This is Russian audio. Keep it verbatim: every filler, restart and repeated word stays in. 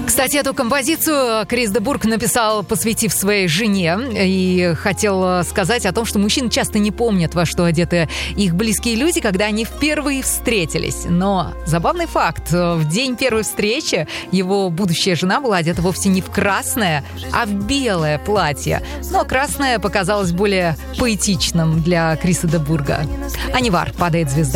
Кстати, эту композицию Крис де Бург написал, посвятив своей жене, и хотел сказать о том, что мужчины часто не помнят, во что одеты их близкие люди, когда они впервые встретились. Но забавный факт, в день первой встречи его будущая жена была одета вовсе не в красное, а в белое платье. Но красное показалось более поэтичным для Криса де Бурга. Анивар, «Падает звезда».